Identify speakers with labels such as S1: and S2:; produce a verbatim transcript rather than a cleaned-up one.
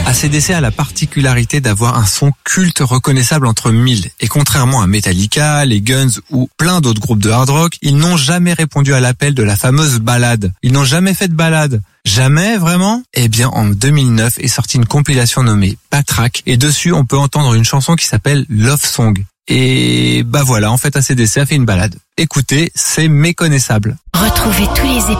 S1: A C D C a la particularité d'avoir un son culte reconnaissable entre mille. Et contrairement à Metallica, les Guns ou plein d'autres groupes de hard rock, ils n'ont jamais répondu à l'appel de la fameuse ballade. Ils n'ont jamais fait de ballade. Jamais, vraiment? Eh bien, en deux mille neuf est sortie une compilation nommée Backtrack. Et dessus, on peut entendre une chanson qui s'appelle Love Song. Et bah voilà, en fait, A C D C a fait une ballade. Écoutez, c'est méconnaissable.
S2: Retrouvez tous les épisodes